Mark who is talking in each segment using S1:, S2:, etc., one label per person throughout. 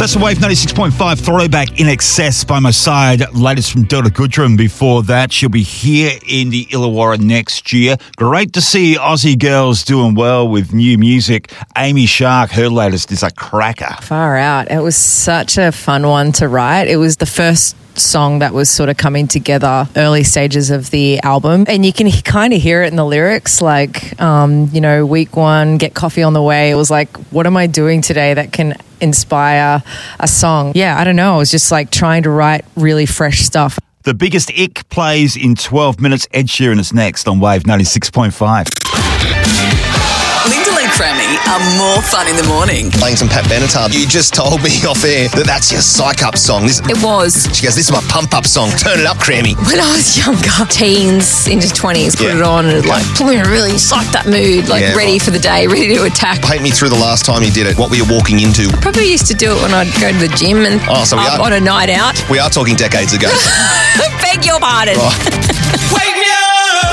S1: That's the Wave 96.5 throwback In Excess by my side. Latest from Delta Goodrum. Before that, she'll be here in the Illawarra next year. Great to see Aussie girls doing well with new music. Amy Shark, her latest is a cracker.
S2: Far out. It was such a fun one to write. It was the first song that was sort of coming together early stages of the album, and you can kind of hear it in the lyrics, like week one, get coffee on the way. It was like, what am I doing today that can inspire a song? I don't know, I was just like trying to write really fresh stuff.
S1: The Biggest Ick plays in 12 minutes. Ed Sheeran is next on Wave 96.5.
S3: Lyndall and Crammy are more fun in the morning.
S4: Playing some Pat Benatar. You just told me off air that that's your psych up song.
S3: It was.
S4: She goes, this is my pump up song. Turn it up, Crammy.
S3: When I was younger, teens into 20s, put it on and put me in a really psyched up mood, ready for the day, ready to attack.
S4: Paint me through the last time you did it. What were you walking into?
S3: I probably used to do it when I'd go to the gym and on a night out.
S4: We are talking decades ago.
S3: Beg your pardon.
S4: Wake me up!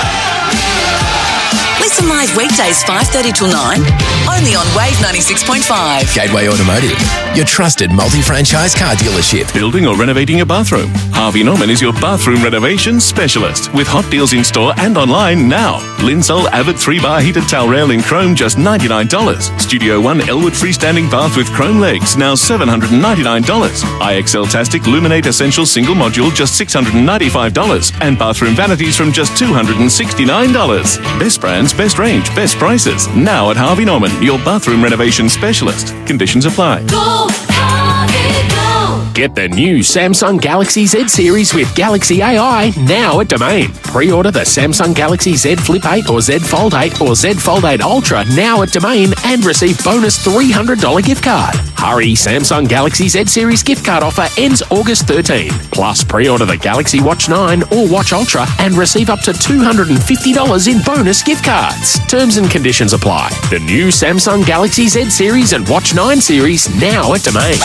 S3: Listen live weekdays 5:30 till 9, only on Wave 96.5.
S5: Gateway Automotive, your trusted multi-franchise car dealership.
S6: Building or renovating a bathroom? Harvey Norman is your bathroom renovation specialist with hot deals in store and online now. Linsol Avid 3-bar heated towel rail in chrome, just $99. Studio One Elwood freestanding bath with chrome legs, now $799. IXL Tastic Luminate Essential single module, just $695. And bathroom vanities from just $269. Best brands, best range, best prices. Now at Harvey Norman, your bathroom renovation specialist. Conditions apply.
S7: Go, Harvey, go!
S5: Get the new Samsung Galaxy Z series with Galaxy AI now at Domain. Pre-order the Samsung Galaxy Z Flip 8 or Z Fold 8 or Z Fold 8 Ultra now at Domain and receive bonus $300 gift card. Hurry, Samsung Galaxy Z series gift card offer ends August 13. Plus, pre-order the Galaxy Watch 9 or Watch Ultra and receive up to $250 in bonus gift cards. Terms and conditions apply. The new Samsung Galaxy Z series and Watch 9 series now at Domain.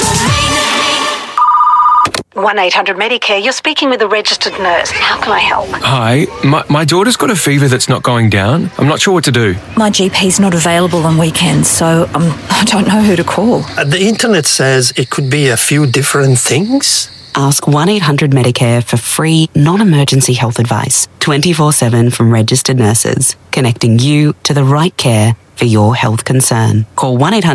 S8: 1-800-Medicare, you're speaking with a registered nurse. How can I help?
S9: Hi, my daughter's got a fever that's not going down. I'm not sure what to do.
S8: My GP's not available on weekends, so I don't know who to call.
S10: The internet says it could be a few different things.
S11: Ask 1-800-Medicare for free, non-emergency health advice, 24/7 from registered nurses, connecting you to the right care for your health concern. Call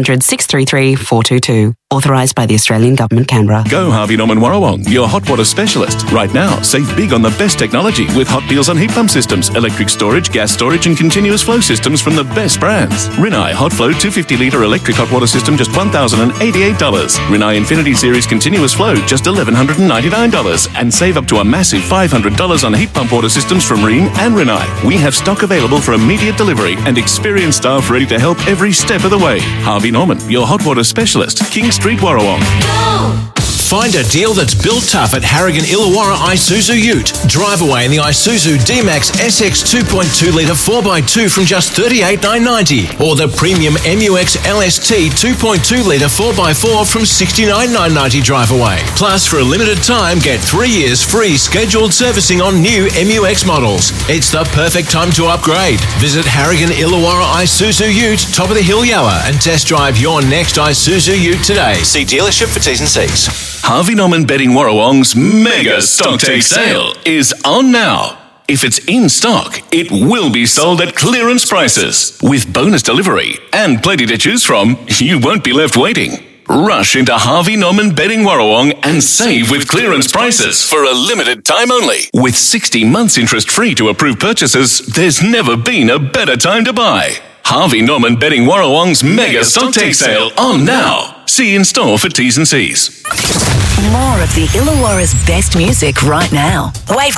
S11: 1-800-633-422. Authorised by the Australian Government, Canberra.
S6: Go Harvey Norman Warrawong, your hot water specialist. Right now, save big on the best technology with hot deals on heat pump systems, electric storage, gas storage and continuous flow systems from the best brands. Rinnai Hot Flow 250-litre electric hot water system, just $1,088. Rinnai Infinity Series continuous flow, just $1,199. And save up to a massive $500 on heat pump water systems from Rheem and Rinnai. We have stock available for immediate delivery and experienced staff ready to help every step of the way. Harvey Norman, your hot water specialist. King Street, Warrawong.
S12: Find a deal that's built tough at Harrigan Illawarra Isuzu Ute. Drive away in the Isuzu D-Max SX 2.2-litre 4x2 from just $38,990. Or the premium MUX LST 2.2-litre 4x4 from $69,990 drive away. Plus, for a limited time, get 3 years free scheduled servicing on new MUX models. It's the perfect time to upgrade. Visit Harrigan Illawarra Isuzu Ute, top of the hill Yower, and test drive your next Isuzu Ute today. See dealership for T's and C's.
S6: Harvey Norman Bedding Warrawong's mega stock take sale is on now. If it's in stock, it will be sold at clearance prices. With bonus delivery and plenty to choose from, you won't be left waiting. Rush into Harvey Norman Bedding Warrawong and save with clearance prices for a limited time only. With 60 months interest free to approved purchases, there's never been a better time to buy. Harvey Norman Bedding Warrawong's mega stock take sale on now. See in store for T's and C's.
S3: More of the Illawarra's best music right now. Wave